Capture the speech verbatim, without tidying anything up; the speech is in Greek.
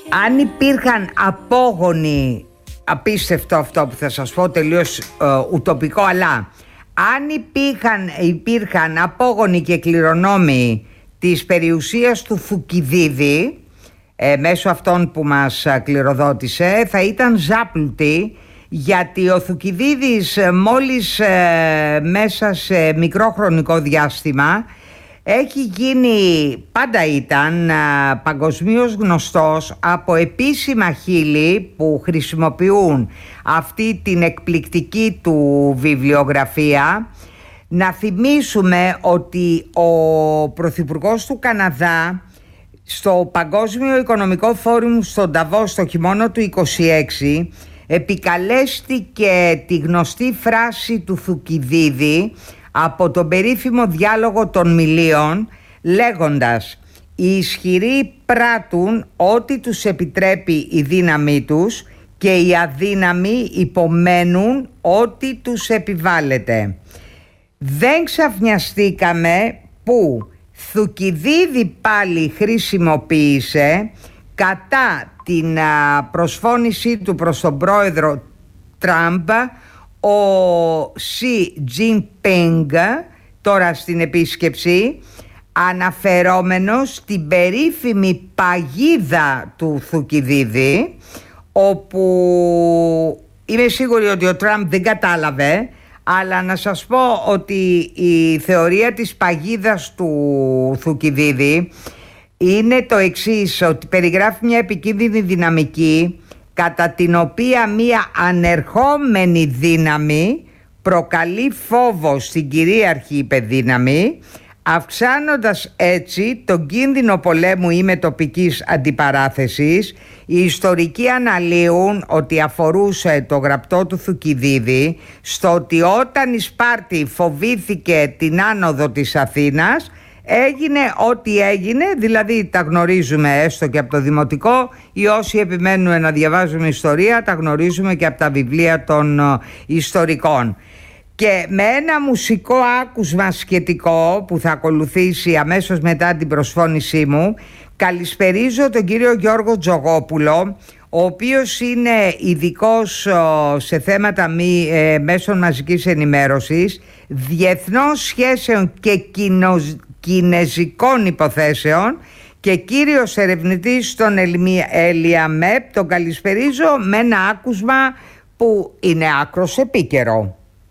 Αν υπήρχαν απόγονοι, απίστευτο αυτό που θα σας πω, τελείως ε, ουτοπικό, αλλά αν υπήρχαν, υπήρχαν απόγονοι και κληρονόμοι της περιουσίας του Θουκυδίδη, ε, μέσω αυτών που μας κληροδότησε, θα ήταν ζάπλουτοι, γιατί ο Θουκυδίδης μόλις ε, μέσα σε μικρό χρονικό διάστημα έχει γίνει, πάντα ήταν α, παγκοσμίως γνωστός από επίσημα χείλη που χρησιμοποιούν αυτή την εκπληκτική του βιβλιογραφία. Να θυμίσουμε ότι ο Πρωθυπουργός του Καναδά στο Παγκόσμιο Οικονομικό Φόρουμ στον Νταβός το χειμώνα του είκοσι έξι επικαλέστηκε τη γνωστή φράση του Θουκυδίδη από τον περίφημο διάλογο των Μιλίων, λέγοντας «Οι ισχυροί πράττουν ό,τι τους επιτρέπει η δύναμή τους και οι αδύναμοι υπομένουν ό,τι τους επιβάλλεται». Δεν ξαφνιαστήκαμε που Θουκυδίδη πάλι χρησιμοποίησε κατά την προσφώνησή του προς τον πρόεδρο Τραμπ ο Σι Τζινπίνγκ, τώρα στην επίσκεψη, αναφερόμενος στην περίφημη παγίδα του Θουκυδίδη, όπου είμαι σίγουρη ότι ο Τραμπ δεν κατάλαβε, αλλά να σας πω ότι η θεωρία της παγίδας του Θουκυδίδη είναι το εξής, ότι περιγράφει μια επικίνδυνη δυναμική κατά την οποία μία ανερχόμενη δύναμη προκαλεί φόβο στην κυρίαρχη υπερδύναμη, αυξάνοντας έτσι τον κίνδυνο πολέμου ή μετοπικής αντιπαράθεσης. Οι ιστορικοί αναλύουν ότι αφορούσε το γραπτό του Θουκυδίδη στο ότι όταν η Σπάρτη φοβήθηκε την άνοδο της Αθήνας, έγινε ό,τι έγινε, δηλαδή τα γνωρίζουμε έστω και από το δημοτικό, ή όσοι επιμένουν να διαβάζουμε ιστορία τα γνωρίζουμε και από τα βιβλία των uh, ιστορικών. Και με ένα μουσικό άκουσμα σχετικό που θα ακολουθήσει αμέσως μετά την προσφώνησή μου, καλησπερίζω τον κύριο Γιώργο Τζογόπουλο, ο οποίος είναι ειδικός σε θέματα μη, ε, μέσων μαζικής ενημέρωσης, διεθνών σχέσεων και κοινο, κινεζικών υποθέσεων και κύριος ερευνητής στον ΕΛΙΑΜΕΠ. Τον καλησπερίζω με ένα άκουσμα που είναι άκρος επίκαιρο.